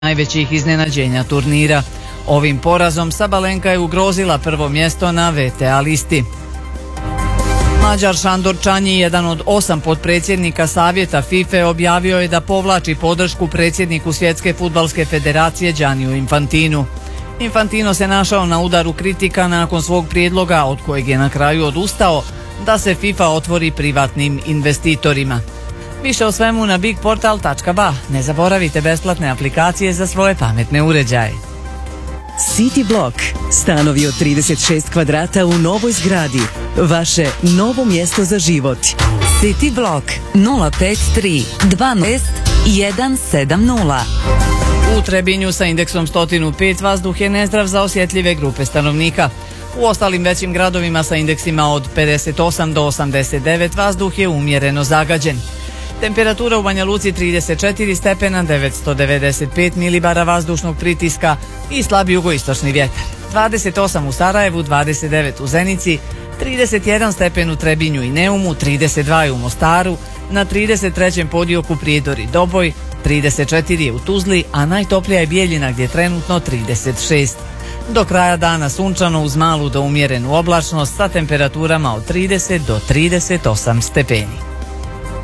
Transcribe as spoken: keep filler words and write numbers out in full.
najvećih iznenađenja turnira. Ovim porazom Sabalenka je ugrozila prvo mjesto na V T A listi. Mađar Šandor Čanji, jedan od osam potpredsjednika Savjeta FIFA, objavio je da povlači podršku predsjedniku Svjetske fudbalske federacije Gianniju Infantinu. Infantino se našao na udaru kritika nakon svog prijedloga, od kojeg je na kraju odustao, da se FIFA otvori privatnim investitorima. Više o svemu na big portal tačka ba. Ne zaboravite besplatne aplikacije za svoje pametne uređaje. City Block. Stanovi od trideset šest kvadrata u novoj zgradi. Vaše novo mjesto za život. City Block nula pet tri dva šest jedan sedam nula. U Trebinju sa indeksom sto pet vazduh je nezdrav za osjetljive grupe stanovnika. U ostalim većim gradovima sa indeksima od pedeset osam do osamdeset devet vazduh je umjereno zagađen. Temperatura u Banja Luci trideset četiri stepena, devetsto devedeset pet milibara vazdušnog pritiska i slab jugoistočni vjetar. dvadeset osam u Sarajevu, dvadeset devet u Zenici, trideset jedan stepen u Trebinju i Neumu, trideset dva je u Mostaru, na trideset trećem podioku Prijedor i Doboj, trideset četiri je u Tuzli, a najtoplija je Bijeljina gdje je trenutno trideset šest. Do kraja dana sunčano uz malu do umjerenu oblačnost sa temperaturama od trideset do trideset osam stepeni.